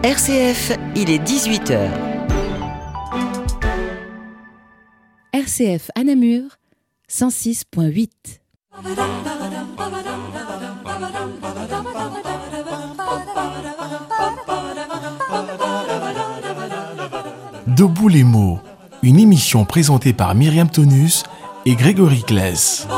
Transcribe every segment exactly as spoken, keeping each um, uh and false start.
R C F, il est dix-huit heures. R C F à Namur, cent six virgule huit. Debout les mots, une émission présentée par Myriam Tonus et Grégory Claes.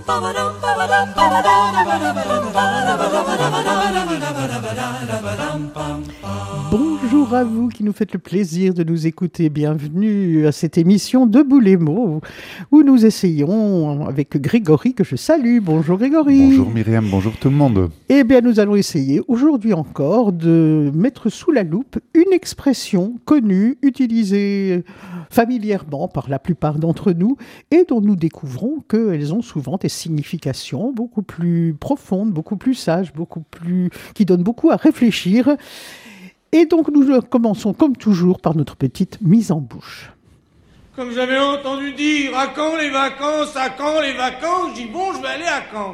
Bonjour à vous qui nous faites le plaisir de nous écouter. Bienvenue à cette émission Debout les mots où nous essayons avec Grégory, que je salue. Bonjour Grégory. Bonjour Myriam, bonjour tout le monde. Eh bien, nous allons essayer aujourd'hui encore de mettre sous la loupe une expression connue, utilisée familièrement par la plupart d'entre nous et dont nous découvrons qu'elles ont souvent des significations beaucoup plus profondes, beaucoup plus sages, beaucoup plus, qui donnent beaucoup à réfléchir. Et donc nous commençons comme toujours par notre petite mise en bouche. Comme j'avais entendu dire, à quand les vacances, à quand les vacances, je dis bon, je vais aller à Caen.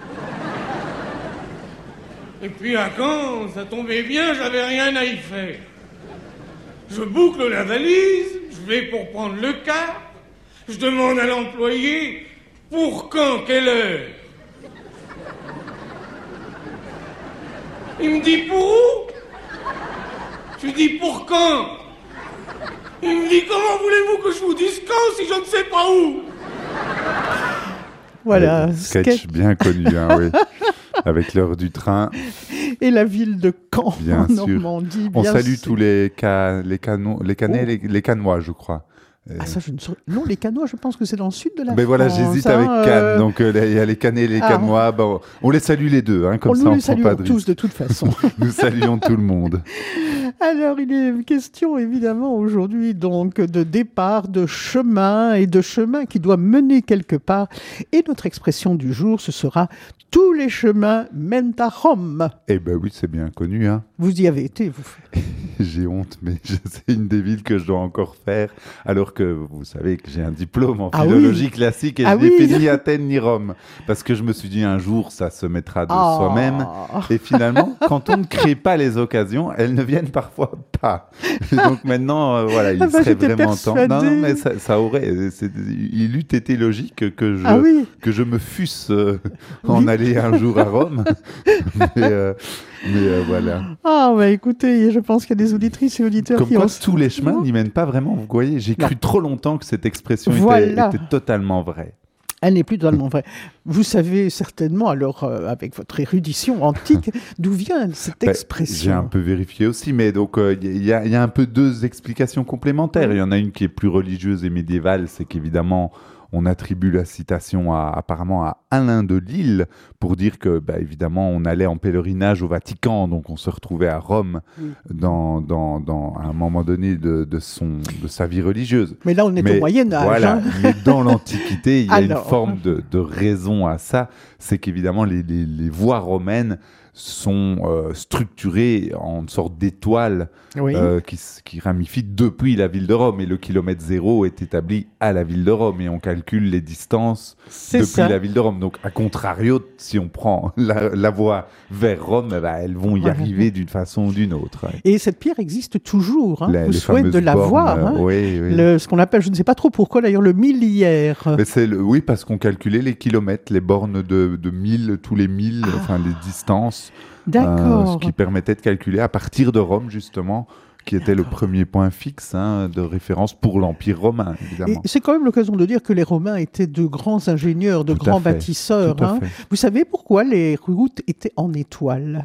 Et puis à Caen, ça tombait bien, j'avais rien à y faire. Je boucle la valise, je vais pour prendre le car, je demande à l'employé, pour quand, quelle heure? Il me dit pour où? Je lui dis pour quand? Il me dit comment voulez-vous que je vous dise quand si je ne sais pas où? Voilà, ouais, sketch, sketch bien connu, hein, oui. Avec l'heure du train. Et la ville de Caen, bien en sûr. Normandie. On bien salue sûr. tous les, ca... les, cano... les Canets, oh. les... les Canois, je crois. Ah ça je ne saurais... Non, les Canois, je pense que c'est dans le sud de la Mais France. voilà, j'hésite hein, avec Cannes. euh... Donc il euh, y a les Canets et les ah, Canois. Bon, on les salue les deux, hein, comme on ça nous on les prend saluons pas de tous de toute façon. Nous saluons tout le monde. Alors, il est question évidemment aujourd'hui donc de départ, de chemin et de chemin qui doit mener quelque part. Et notre expression du jour, ce sera « Tous les chemins mènent à Rome ». Eh ben oui, c'est bien connu. Hein. Vous y avez été, vous. J'ai honte, mais c'est une des villes que je dois encore faire, alors que vous savez que j'ai un diplôme en ah philologie oui. classique et ah je n'ai oui. fait ni Athènes ni Rome. Parce que je me suis dit un jour, ça se mettra de oh. soi-même. Et finalement, quand on ne crée pas les occasions, elles ne viennent parfois pas. Et donc maintenant, euh, voilà, il ah bah, serait vraiment temps. Non, non, mais ça, ça aurait. C'est, il eût été logique que je, ah oui. que je me fusse euh, en oui. aller un jour à Rome. mais, euh, mais euh, voilà. Ah, bah écoutez, je pense qu'il y a des auditrices et auditeurs Comme qui quoi, ont... tous les chemins n'y mènent pas vraiment, vous voyez. J'ai cru non. trop longtemps que cette expression voilà. était, était totalement vraie. Elle n'est plus totalement vraie. Vous savez certainement, alors, euh, avec votre érudition antique, d'où vient cette bah, expression? J'ai un peu vérifié aussi, mais donc il euh, y, y, y a un peu deux explications complémentaires. Il mmh. y en a une qui est plus religieuse et médiévale, c'est qu'évidemment, on attribue la citation à, apparemment à Alain de Lille pour dire que, bah, évidemment, on allait en pèlerinage au Vatican, donc on se retrouvait à Rome oui. dans, dans, dans, à un moment donné de, de, son, de sa vie religieuse. Mais là, on est mais, au Moyen-Âge. Voilà, hein. Mais dans l'Antiquité, il y a Alors... une forme de, de raison à ça, c'est qu'évidemment, les, les, les voies romaines sont euh, structurées en une sorte d'étoile oui. euh, qui, qui ramifie depuis la ville de Rome. Et le kilomètre zéro est établi à la ville de Rome. Et on calcule les distances c'est depuis ça. la ville de Rome. Donc, à contrario, si on prend la, la voie vers Rome, eh ben, elles vont y voilà. arriver d'une façon ou d'une autre. Et cette pierre existe toujours. Hein. La, Vous souhaitez de la bornes, voir. Hein. Oui, oui. Le, ce qu'on appelle, je ne sais pas trop pourquoi d'ailleurs, le milliaire. Mais c'est le, oui, parce qu'on calculait les kilomètres, les bornes de, de mille, tous les milles, ah. enfin les distances. D'accord. Euh, ce qui permettait de calculer à partir de Rome, justement, qui était D'accord. le premier point fixe hein, de référence pour l'Empire romain, évidemment. Et c'est quand même l'occasion de dire que les Romains étaient de grands ingénieurs, de Tout grands fait. bâtisseurs. Tout à hein. fait. Vous savez pourquoi les routes étaient en étoile?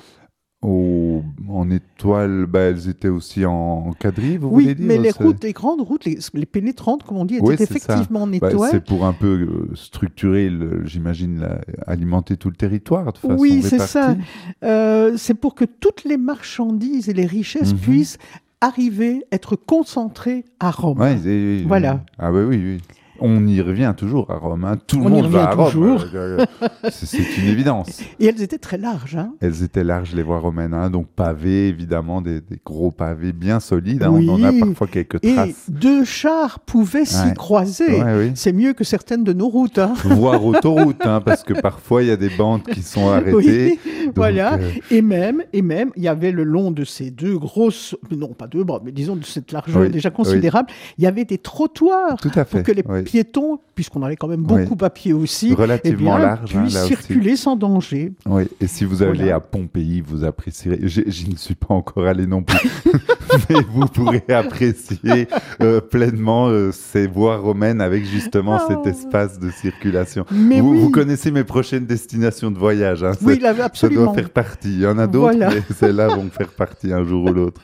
Au, en étoile, bah, elles étaient aussi en quadrille, vous oui, voulez dire? Oui, mais les c'est... routes, les grandes routes, les, les pénétrantes, comme on dit, étaient oui, effectivement ça. en étoile. Bah, c'est pour un peu euh, structurer, le, j'imagine, la, alimenter tout le territoire de façon Oui, répartie. c'est ça. Euh, c'est pour que toutes les marchandises et les richesses mm-hmm. puissent arriver, être concentrées à Rome. Ouais, et, et, voilà. Ah bah oui, oui. On y revient toujours à Rome. Hein. Tout le On monde va à Rome. toujours. Euh, c'est, c'est une évidence. Et elles étaient très larges. Hein. Elles étaient larges, les voies romaines. Hein. Donc pavés, évidemment, des, des gros pavés bien solides. Hein. Oui. On en a parfois quelques traces. Et deux chars pouvaient s'y Ouais. croiser. Ouais, oui. C'est mieux que certaines de nos routes. Hein. Voire autoroute, hein, parce que parfois, il y a des bandes qui sont arrêtées. Oui, Donc, voilà. euh, Et même, et même, il y avait le long de ces deux grosses, non pas deux, mais disons de cette largeur Oui, déjà considérable, il y avait des trottoirs Tout à fait. pour que les oui. piétons, puisqu'on allait quand même beaucoup Oui. à pied aussi, Relativement eh bien, large, hein, puissent là aussi. circuler sans danger. Oui, et si vous allez Voilà. à Pompéi, vous apprécierez. Je, je ne suis pas encore allé non plus, mais vous pourrez apprécier euh, pleinement euh, ces voies romaines avec justement Oh. cet espace de circulation. Mais vous, oui. vous connaissez mes prochaines destinations de voyage. Hein, Oui, c'est- là, ça absolument. doit faire partie. Il y en a d'autres, Voilà. mais celles-là vont faire partie un jour ou l'autre.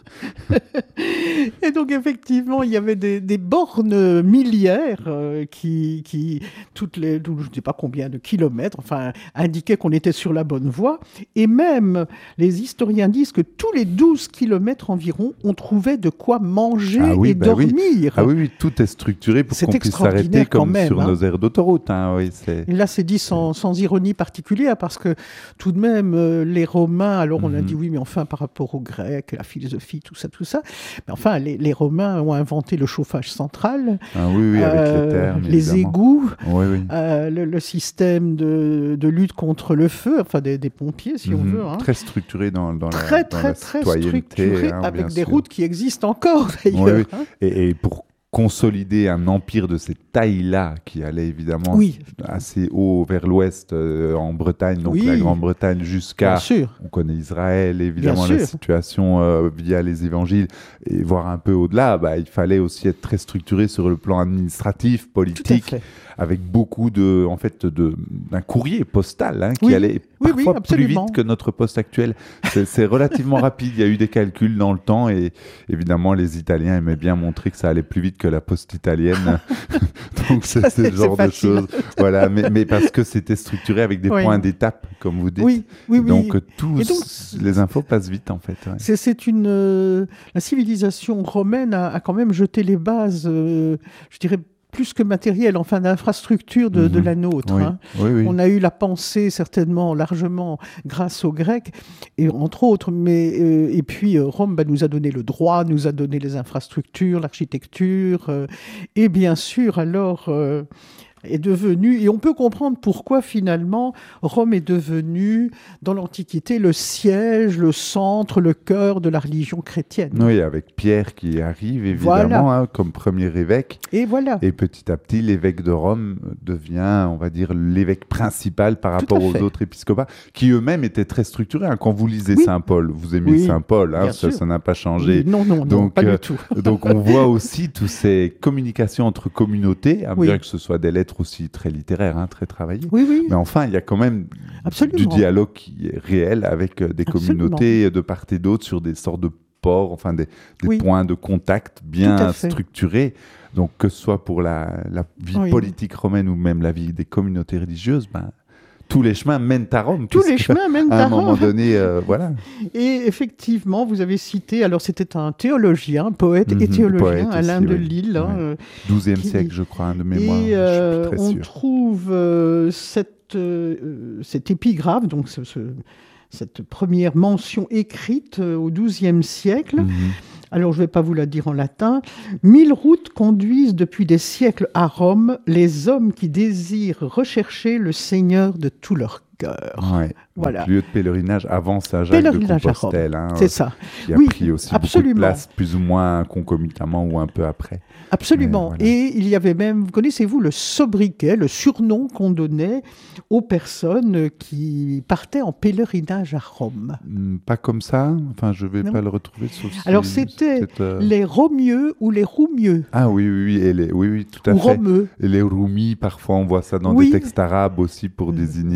Et donc, effectivement, il y avait des, des bornes milliaires euh, qui, qui, toutes les, je ne sais pas combien de kilomètres, enfin, indiquaient qu'on était sur la bonne voie. Et même, les historiens disent que tous les douze kilomètres environ, on trouvait de quoi manger Ah oui, et bah oui. dormir. Ah oui, oui, tout est structuré pour C'est qu'on puisse s'arrêter extraordinaire quand comme même, sur hein. nos aires d'autoroute. Hein, oui, c'est... Et là, c'est dit sans, sans ironie particulière, parce que tout de même, euh, les Romains, alors on a Mhm. dit oui, mais enfin, par rapport aux Grecs, la philosophie, tout ça, tout ça, mais enfin, les, les Romains ont inventé le chauffage central, Ah oui, oui, avec euh, les thermes, les évidemment. égouts, Oui, oui. euh, le, le système de, de lutte contre le feu, enfin des, des pompiers, si on Mhm. veut. Hein. Très structuré dans, dans la, Très, dans très, la très citoyenneté, structuré, hein, avec bien des sûr. routes qui existent encore, d'ailleurs. Oui, oui. hein. Et, et pour consolider un empire de cette taille-là, qui allait évidemment Oui, assez haut vers l'ouest, euh, en Bretagne, donc Oui. la Grande-Bretagne, jusqu'à... bien sûr. On connaît Israël, évidemment, Bien la sûr. situation euh, via les évangiles, et voir un peu au-delà, bah, il fallait aussi être très structuré sur le plan administratif, Tout à politique, fait. avec beaucoup de, en fait, de, d'un courrier postal hein, qui Oui. allait Oui, oui, parfois plus absolument. vite que notre poste actuel. C'est, c'est relativement rapide. Il y a eu des calculs dans le temps et évidemment, les Italiens aimaient bien montrer que ça allait plus vite que la poste italienne. Donc, c'est, Ça, c'est c'est- le genre c'est de facile. choses. Voilà, mais, mais parce que c'était structuré avec des Oui. points d'étape, comme vous dites. Oui, oui, oui. Donc, euh, tous Et donc, les infos passent vite, en fait. Ouais. C'est, c'est une, euh, la civilisation romaine a, a quand même jeté les bases, euh, je dirais, plus que matérielles, enfin d'infrastructures de, de Mhm. la nôtre. Oui, hein. oui, oui. On a eu la pensée certainement largement grâce aux Grecs, et entre autres, mais, euh, et puis euh, Rome bah, nous a donné le droit, nous a donné les infrastructures, l'architecture, euh, et bien sûr alors... euh, est devenu, et on peut comprendre pourquoi finalement Rome est devenue dans l'Antiquité le siège, le centre, le cœur de la religion chrétienne. Oui, avec Pierre qui arrive, évidemment, Voilà. hein, comme premier évêque. Et voilà. Et petit à petit, l'évêque de Rome devient, on va dire, l'évêque principal par Tout rapport à aux fait. autres épiscopats, qui eux-mêmes étaient très structurés. hein. Quand vous lisez Oui. Saint Paul, vous aimez Oui, Saint Paul, hein, bien ça, sûr. ça n'a pas changé. Oui, non, non, non, Donc, pas euh, du tout. Donc on voit aussi toutes ces communications entre communautés, à Oui. bien que ce soit des lettres aussi très littéraires, hein, très travaillées. Oui, oui. Mais enfin, il y a quand même Absolument. du dialogue qui est réel avec euh, des Absolument. communautés de part et d'autre sur des sortes de ports, enfin des, des Oui. points de contact Tout bien à fait. structurés. Donc que ce soit pour la, la vie Oui. politique romaine ou même la vie des communautés religieuses, ben, tous les chemins mènent à Rome. Tous les puisque chemins mènent à à un moment Rome. donné, euh, voilà. Et effectivement, vous avez cité, alors c'était un théologien, poète et Mhm, théologien, poète Alain aussi, de oui. Lille. hein, Ouais. euh, douzième Qui- siècle, je crois, hein, de mémoire. Et je euh, suis plus très on sûr. trouve euh, cette, euh, euh, cette épigraphe, donc ce- ce- cette première mention écrite euh, au douzième siècle. Mhm. Alors, je ne vais pas vous la dire en latin. Mille routes conduisent depuis des siècles à Rome les hommes qui désirent rechercher le Seigneur de tout leur cœur. Ouais. Voilà. Donc, lieu de pèlerinage avant Saint-Jacques de Pèlerinage à Rome. Compostelle, hein, C'est ça, qui a Oui, pris aussi absolument. beaucoup de place, plus ou moins concomitamment ou un peu après. absolument. Mais voilà. Et il y avait même, vous connaissez-vous le sobriquet, le surnom qu'on donnait aux personnes qui partaient en pèlerinage à Rome. Hmm, Pas comme ça, enfin je vais Non. pas le retrouver. Sauf si Alors, c'était c'est, euh, Les Romieux ou les Roumieux, Ah oui, oui, oui, et les... oui, oui, tout à ou fait. Romeux. Et les roumis, parfois on voit ça dans Oui. des textes arabes aussi pour Mm. désigner, mais ça,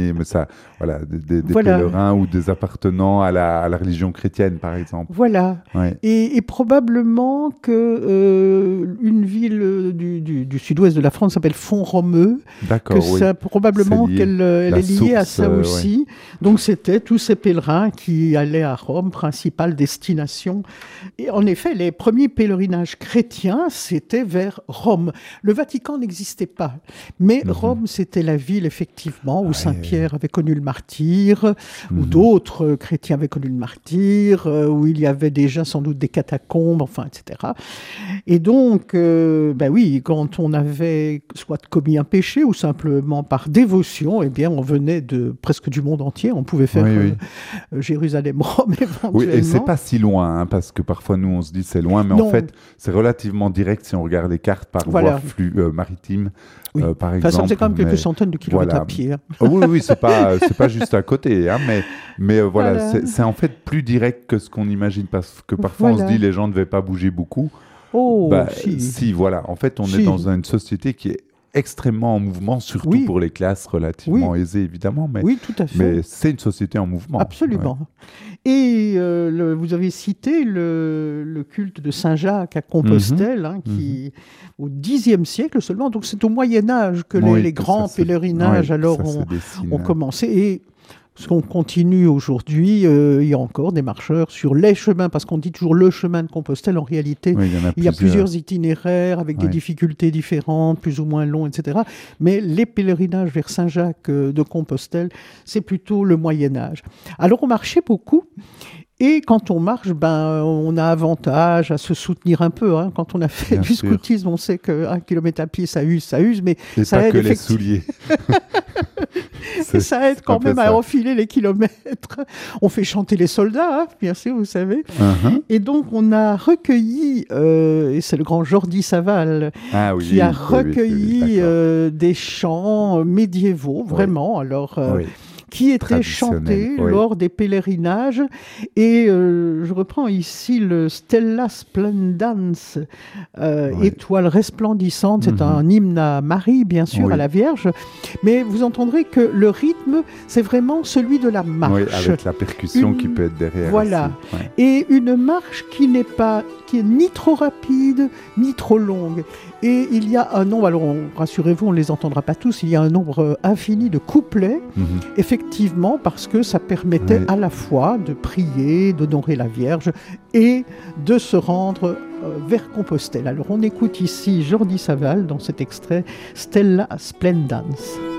voilà, des, des voilà. pèlerins ou des appartenants à la, à la religion chrétienne, par exemple. Voilà. Ouais. Et, et probablement que euh, une ville du, du, du sud-ouest de la France s'appelle Font-Romeu. D'accord, que oui. ça, probablement C'est lié. qu'elle elle La est liée source, à ça euh, aussi. ouais. Donc c'était tous ces pèlerins qui allaient à Rome, principale destination. Et en effet, les premiers pèlerinages chrétiens, c'était vers Rome. Le Vatican n'existait pas. Mais Mhm. Rome, c'était la ville, effectivement, où Ouais. Saint-Pierre avait connu le martyre, où Mhm. d'autres euh, chrétiens avaient connu le martyre, euh, où il y avait déjà sans doute des catacombes, enfin, et cetera. Et donc, euh, ben oui, quand on avait soit commis un péché ou simplement par dévotion, eh bien, on venait de presque du monde entier. On pouvait faire Oui, oui. euh, Jérusalem-Rome éventuellement. Oui, et c'est pas si loin, hein, parce que parfois nous on se dit c'est loin, mais Non. en fait c'est relativement direct si on regarde les cartes par Voilà. voie flux, euh, maritime, Oui. euh, par Enfin, exemple. ça faisait quand même quelques mais- centaines de kilomètres voilà. à pied. hein. Oh, oui, oui, c'est pas, c'est pas juste à côté, hein, mais, mais euh, voilà, Voilà. c'est, c'est en fait plus direct que ce qu'on imagine, parce que parfois on Voilà. se dit les gens ne devaient pas bouger beaucoup. Oh, Bah, si. si, voilà, en fait on Si. est dans une société qui est extrêmement en mouvement, surtout Oui. pour les classes relativement Oui. aisées évidemment, mais, Oui, tout à fait. mais c'est une société en mouvement. Absolument. Et euh, le- vous avez cité le, le culte de Saint-Jacques à Compostelle, hein, qui au Xe siècle seulement, donc c'est au Moyen-Âge que les, Oui, les que grands ça se- pèlerinages ouais, alors ça se ont, dessine. ont commencé. Et ce qu'on continue aujourd'hui, euh, il y a encore des marcheurs sur les chemins, parce qu'on dit toujours le chemin de Compostelle, en réalité, Oui, il y en a il y a plusieurs. plusieurs itinéraires avec des Ouais. difficultés différentes, plus ou moins longs, et cetera. Mais les pèlerinages vers Saint-Jacques euh, de Compostelle, c'est plutôt le Moyen-Âge. Alors on marchait beaucoup. Et quand on marche, ben, on a avantage à se soutenir un peu. Hein. Quand on a fait Bien du sûr. scoutisme, on sait qu'un kilomètre à pied, ça use, ça use, mais Et ça pas aide que les effectivement- souliers. et C'est- ça aide c'est quand un peu même à ça. enfiler les kilomètres. On fait chanter les soldats, hein, bien sûr, vous savez. Uh-huh. Et donc, on a recueilli, euh, et c'est le grand Jordi Saval Ah oui, qui a oui, oui, oui, oui, recueilli d'accord. euh, des chants médiévaux, vraiment. Alors, euh, Oui. qui étaient Traditionnel, chantés oui. lors des pèlerinages. Et euh, je reprends ici le Stella Splendans, euh, Oui. étoile resplendissante. C'est Mhm. un hymne à Marie, bien sûr, Oui. à la Vierge. Mais vous entendrez que le rythme, c'est vraiment celui de la marche. Oui, avec la percussion Une- qui peut être derrière. Voilà. aussi. Ouais. Et une marche qui n'est pas, qui est ni trop rapide, ni trop longue. Et il y a un nombre, alors on- rassurez-vous, on ne les entendra pas tous, il y a un nombre euh, infini de couplets, Mhm. effectivement, parce que ça permettait Ouais. à la fois de prier, d'honorer la Vierge et de se rendre euh, vers Compostelle. Alors on écoute ici Jordi Saval dans cet extrait Stella Splendans.